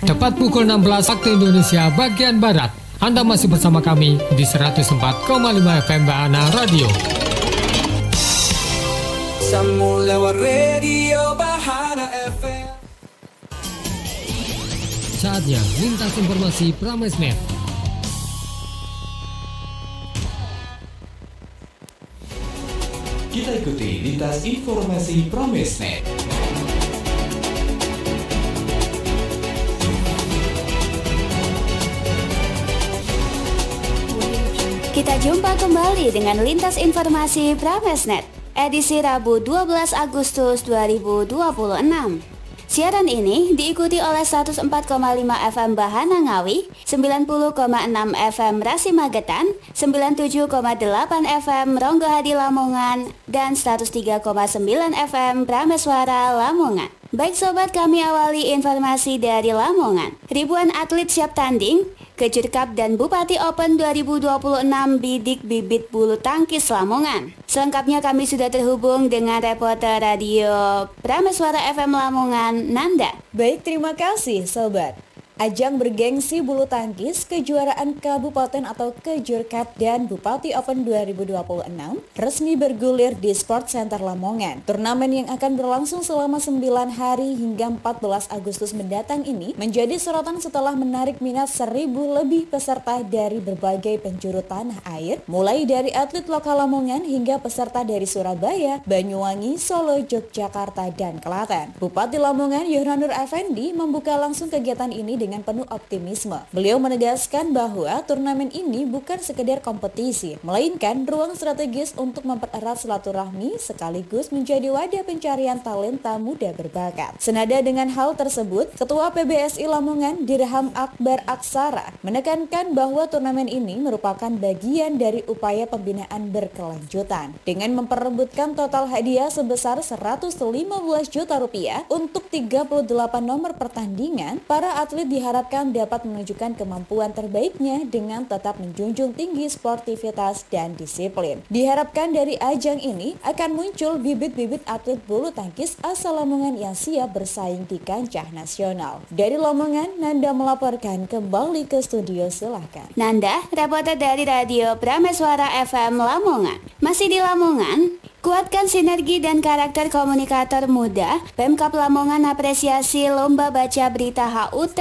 Tepat pukul 16 waktu Indonesia bagian Barat. Anda masih bersama kami di 104,5 FM Bahana Radio. Sambung lewat radio Bahana FM. Saatnya lintas informasi Pramesnet. Kita ikuti lintas informasi Pramesnet. Kita jumpa kembali dengan lintas informasi Pramesnet, edisi Rabu 12 Agustus 2026. Siaran ini diikuti oleh 104,5 FM Bahana Ngawi, 90,6 FM Rasi Magetan, 97,8 FM Ronggo Hadi Lamongan, dan 103,9 FM Prameswara Lamongan. Baik sobat, kami awali informasi dari Lamongan. Ribuan atlet siap tanding Kejur Cup dan Bupati Open 2026 bidik bibit bulu tangkis Lamongan. Selengkapnya kami sudah terhubung dengan reporter radio Prameswara FM Lamongan, Nanda. Baik, terima kasih sobat. Ajang bergengsi bulu tangkis kejuaraan Kabupaten atau Kejur Cup dan Bupati Open 2026 resmi bergulir di Sport Center Lamongan. Turnamen yang akan berlangsung selama 9 hari hingga 14 Agustus mendatang ini menjadi sorotan setelah menarik minat 1.000 lebih peserta dari berbagai penjuru tanah air, mulai dari atlet lokal Lamongan hingga peserta dari Surabaya, Banyuwangi, Solo, Yogyakarta, dan Klaten. Bupati Lamongan Yohanur Effendi membuka langsung kegiatan ini dengan penuh optimisme. Beliau menegaskan bahwa turnamen ini bukan sekedar kompetisi, melainkan ruang strategis untuk mempererat silaturahmi sekaligus menjadi wadah pencarian talenta muda berbakat. Senada dengan hal tersebut, Ketua PBSI Lamongan Dirham Akbar Aksara menekankan bahwa turnamen ini merupakan bagian dari upaya pembinaan berkelanjutan dengan memperebutkan total hadiah sebesar 115 juta rupiah untuk 38 nomor pertandingan. Para atlet diharapkan dapat menunjukkan kemampuan terbaiknya dengan tetap menjunjung tinggi sportivitas dan disiplin. Diharapkan dari ajang ini akan muncul bibit-bibit atlet bulu tangkis asal Lamongan yang siap bersaing di kancah nasional. Dari Lamongan, Nanda melaporkan kembali ke studio, silahkan. Nanda, reporter dari radio Prameswara FM Lamongan. Masih di Lamongan, kuatkan sinergi dan karakter komunikator muda. Pemkab Lamongan apresiasi Lomba Baca Berita HUT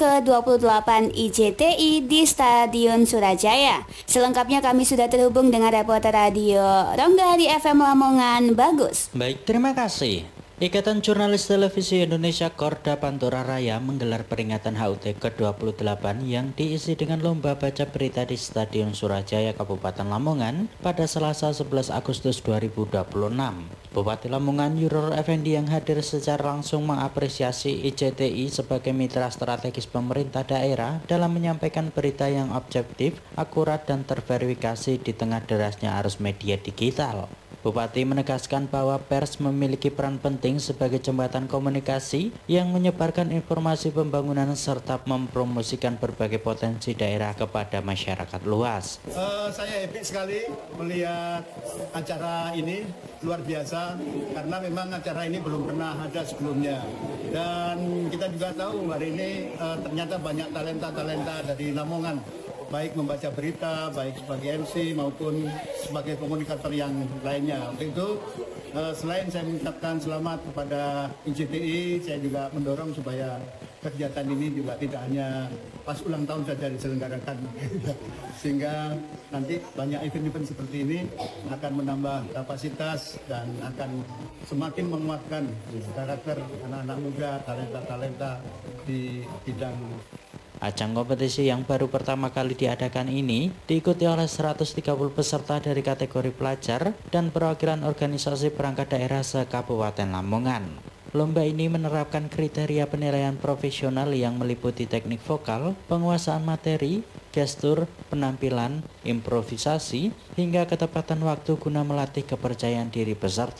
ke-28 IJTI di Stadion Surajaya. Selengkapnya kami sudah terhubung dengan reporter radio Ronggo Hadi FM Lamongan, Bagus. Baik, terima kasih. Ikatan Jurnalis Televisi Indonesia Korda Pantura Raya menggelar peringatan HUT ke-28 yang diisi dengan lomba baca berita di Stadion Surajaya, Kabupaten Lamongan pada Selasa 11 Agustus 2026. Bupati Lamongan Yohanur Effendi yang hadir secara langsung mengapresiasi IJTI sebagai mitra strategis pemerintah daerah dalam menyampaikan berita yang objektif, akurat, dan terverifikasi di tengah derasnya arus media digital. Bupati menegaskan bahwa pers memiliki peran penting sebagai jembatan komunikasi yang menyebarkan informasi pembangunan serta mempromosikan berbagai potensi daerah kepada masyarakat luas. Saya happy sekali melihat acara ini, luar biasa karena memang acara ini belum pernah ada sebelumnya. Dan kita juga tahu hari ini ternyata banyak talenta-talenta dari Lamongan, baik membaca berita, baik sebagai MC maupun sebagai komunikator yang lainnya. Untuk itu, selain saya mengucapkan selamat kepada IJTI, saya juga mendorong supaya kegiatan ini juga tidak hanya pas ulang tahun saja diselenggarakan, sehingga nanti banyak event-event seperti ini akan menambah kapasitas dan akan semakin menguatkan karakter anak-anak muda, talenta-talenta di bidang. Ajang kompetisi yang baru pertama kali diadakan ini diikuti oleh 130 peserta dari kategori pelajar dan perwakilan organisasi perangkat daerah se-Kabupaten Lamongan. Lomba ini menerapkan kriteria penilaian profesional yang meliputi teknik vokal, penguasaan materi, gestur, penampilan, improvisasi, hingga ketepatan waktu guna melatih kepercayaan diri peserta.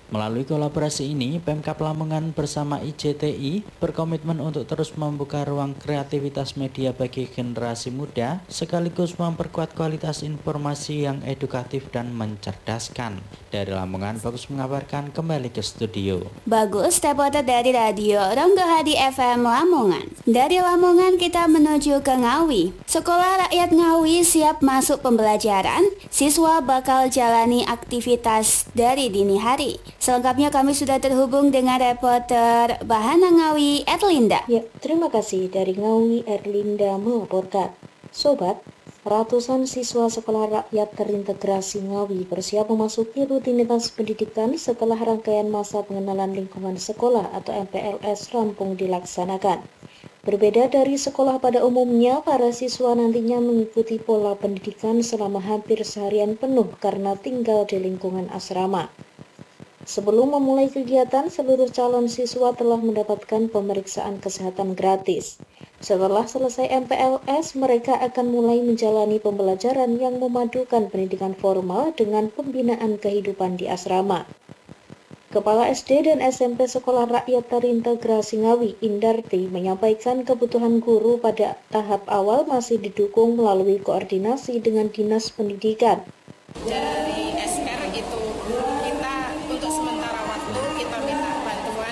Melalui kolaborasi ini, Pemkab Lamongan bersama IJTI berkomitmen untuk terus membuka ruang kreativitas media bagi generasi muda, sekaligus memperkuat kualitas informasi yang edukatif dan mencerdaskan. Dari Lamongan, Bagus mengabarkan, kembali ke studio. Bagus, reporter dari Radio Ronggo Hadi FM Lamongan. Dari Lamongan kita menuju ke Ngawi. Sekolah Rakyat Ngawi siap masuk pembelajaran, siswa bakal jalani aktivitas dari dini hari. Selengkapnya kami sudah terhubung dengan reporter Bahana Ngawi, Erlinda. Ya, terima kasih. Dari Ngawi, Erlinda melaporkan. Sobat, ratusan siswa sekolah rakyat terintegrasi Ngawi bersiap memasuki rutinitas pendidikan setelah rangkaian masa pengenalan lingkungan sekolah atau MPLS rampung dilaksanakan. Berbeda dari sekolah pada umumnya, para siswa nantinya mengikuti pola pendidikan selama hampir seharian penuh karena tinggal di lingkungan asrama. Sebelum memulai kegiatan, seluruh calon siswa telah mendapatkan pemeriksaan kesehatan gratis. Setelah selesai MPLS, mereka akan mulai menjalani pembelajaran yang memadukan pendidikan formal dengan pembinaan kehidupan di asrama. Kepala SD dan SMP Sekolah Rakyat Terintegrasi Ngawi, Indarti, menyampaikan kebutuhan guru pada tahap awal masih didukung melalui koordinasi dengan Dinas Pendidikan. Dari SR itu kita untuk sementara waktu kita minta bantuan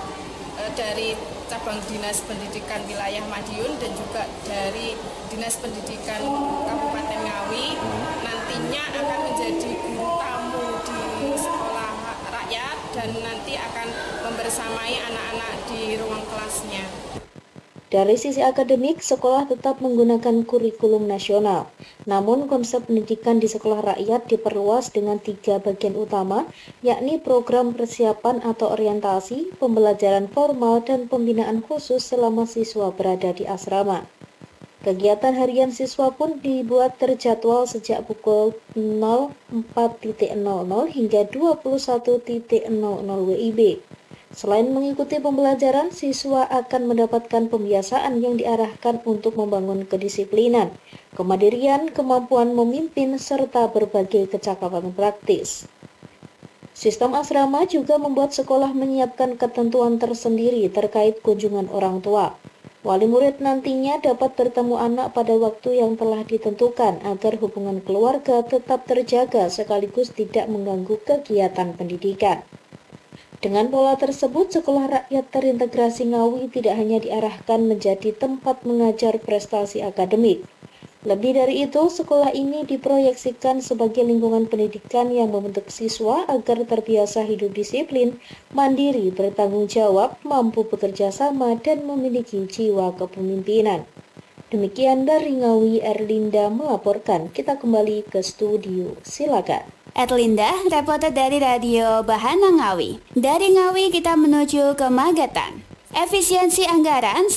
dari cabang Dinas Pendidikan Wilayah Madiun dan juga dari Dinas Pendidikan Kabupaten Ngawi. Nantinya akan menjadi guru tamu di sekolah rakyat dan nanti akan membersamai anak-anak di ruang kelasnya. Dari sisi akademik, sekolah tetap menggunakan kurikulum nasional. Namun konsep pendidikan di sekolah rakyat diperluas dengan 3 bagian utama, yakni program persiapan atau orientasi, pembelajaran formal, dan pembinaan khusus selama siswa berada di asrama. Kegiatan harian siswa pun dibuat terjadwal sejak pukul 04.00 hingga 21.00 WIB. Selain mengikuti pembelajaran, siswa akan mendapatkan pembiasaan yang diarahkan untuk membangun kedisiplinan, kemandirian, kemampuan memimpin, serta berbagai kecakapan praktis. Sistem asrama juga membuat sekolah menyiapkan ketentuan tersendiri terkait kunjungan orang tua. Wali murid nantinya dapat bertemu anak pada waktu yang telah ditentukan agar hubungan keluarga tetap terjaga sekaligus tidak mengganggu kegiatan pendidikan. Dengan pola tersebut, Sekolah Rakyat Terintegrasi Ngawi tidak hanya diarahkan menjadi tempat mengajar prestasi akademik. Lebih dari itu, sekolah ini diproyeksikan sebagai lingkungan pendidikan yang membentuk siswa agar terbiasa hidup disiplin, mandiri, bertanggung jawab, mampu bekerja sama, dan memiliki jiwa kepemimpinan. Demikian dari Ngawi, Erlinda melaporkan. Kita kembali ke studio. Silakan. Erlinda, reporter dari Radio Bahana Ngawi. Dari Ngawi kita menuju ke Magetan. Efisiensi anggaran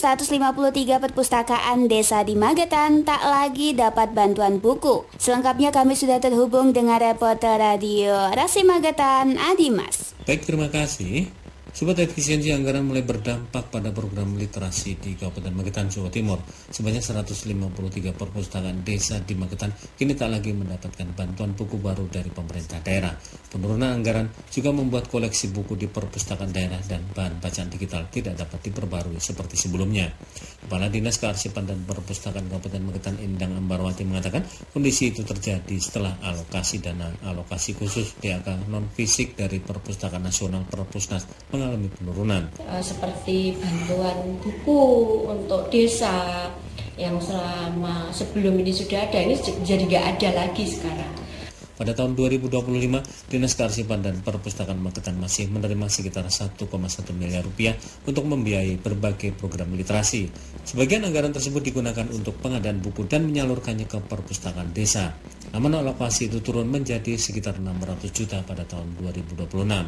153 perpustakaan desa di Magetan tak lagi dapat bantuan buku. Selengkapnya kami sudah terhubung dengan reporter Radio Rasi Magetan, Adimas. Baik, terima kasih. Sobat, efisiensi anggaran mulai berdampak pada program literasi di Kabupaten Magetan, Jawa Timur. Sebanyak 153 perpustakaan desa di Magetan kini tak lagi mendapatkan bantuan buku baru dari pemerintah daerah. Penurunan anggaran juga membuat koleksi buku di perpustakaan daerah dan bahan bacaan digital tidak dapat diperbarui seperti sebelumnya. Kepala Dinas Kearsipan dan Perpustakaan Kabupaten Magetan, Endang Ambarwati, mengatakan kondisi itu terjadi setelah alokasi dana alokasi khusus DAK non-fisik dari Perpustakaan Nasional Perpusnas mengalami penurunan. Seperti bantuan buku untuk desa yang selama sebelum ini sudah ada, ini jadi nggak ada lagi sekarang. Pada tahun 2025, Dinas Kearsipan dan Perpustakaan Magetan masih menerima sekitar 1,1 miliar rupiah untuk membiayai berbagai program literasi. Sebagian anggaran tersebut digunakan untuk pengadaan buku dan menyalurkannya ke perpustakaan desa. Namun alokasi itu turun menjadi sekitar 600 juta pada tahun 2026.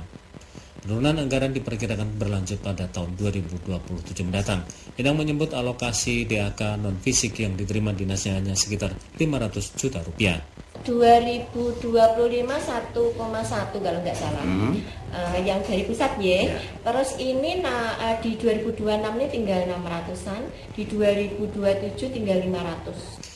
Penurunan anggaran diperkirakan berlanjut pada tahun 2027 mendatang. Endang menyebut alokasi DAK non-fisik yang diterima dinasnya hanya sekitar 500 juta rupiah. 2025 1,1 kalau nggak salah, yang dari pusat ya. Terus ini di 2026 ini tinggal 600-an, di 2027 tinggal 500.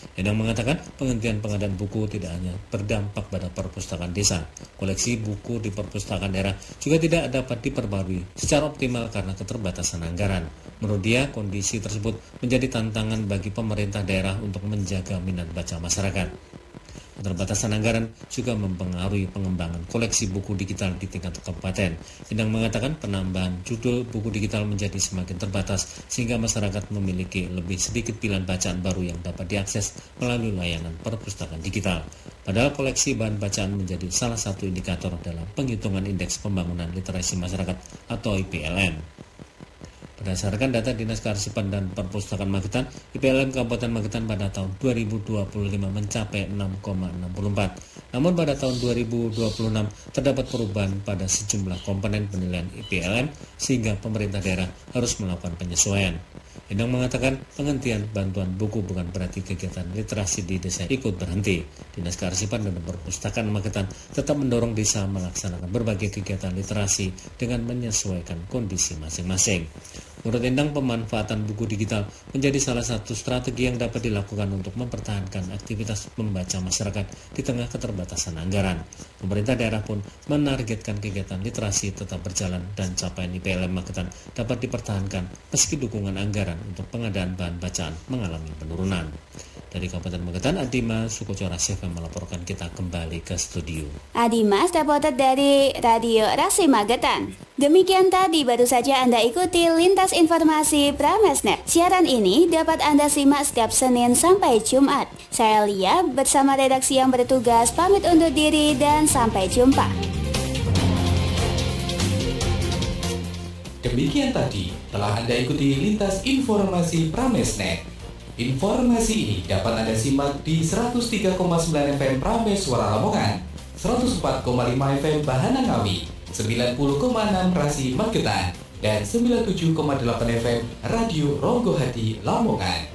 Endang mengatakan penghentian pengadaan buku tidak hanya berdampak pada perpustakaan desa. Koleksi buku di perpustakaan daerah juga tidak dapat diperbarui secara optimal karena keterbatasan anggaran. Menurut dia, kondisi tersebut menjadi tantangan bagi pemerintah daerah untuk menjaga minat baca masyarakat. Keterbatasan anggaran juga mempengaruhi pengembangan koleksi buku digital di tingkat kabupaten. Endang mengatakan penambahan judul buku digital menjadi semakin terbatas sehingga masyarakat memiliki lebih sedikit pilihan bacaan baru yang dapat diakses melalui layanan perpustakaan digital. Padahal koleksi bahan bacaan menjadi salah satu indikator dalam penghitungan Indeks Pembangunan Literasi Masyarakat atau IPLM. Berdasarkan data Dinas Kearsipan dan Perpustakaan Magetan, IPLM Kabupaten Magetan pada tahun 2025 mencapai 6,64. Namun pada tahun 2026 terdapat perubahan pada sejumlah komponen penilaian IPLM sehingga pemerintah daerah harus melakukan penyesuaian. Endang mengatakan penghentian bantuan buku bukan berarti kegiatan literasi di desa ikut berhenti. Dinas Kearsipan dan Perpustakaan Magetan tetap mendorong desa melaksanakan berbagai kegiatan literasi dengan menyesuaikan kondisi masing-masing. Menurut Endang, pemanfaatan buku digital menjadi salah satu strategi yang dapat dilakukan untuk mempertahankan aktivitas membaca masyarakat di tengah keterbatasan anggaran. Pemerintah daerah pun menargetkan kegiatan literasi tetap berjalan dan capaian IPLM Magetan dapat dipertahankan meski dukungan anggaran untuk pengadaan bahan bacaan mengalami penurunan. Dari Kabupaten Magetan, Adima Sukocora Seva melaporkan. Kita kembali ke studio. Adimas, reporter dari Radio Rasi Magetan. Demikian tadi baru saja Anda ikuti Lintas Informasi Pramesnet. Siaran ini dapat Anda simak setiap Senin sampai Jumat. Saya Lia bersama redaksi yang bertugas pamit undur diri dan sampai jumpa. Demikian tadi telah Anda ikuti Lintas Informasi Pramesnet. Informasi ini dapat Anda simak di 103,9 FM Prames Suara Lamongan, 104,5 FM Bahana Ngawi, 90,6 Rasi Magetan, dan 97,8 FM Radio Ronggo Hati Lamongan.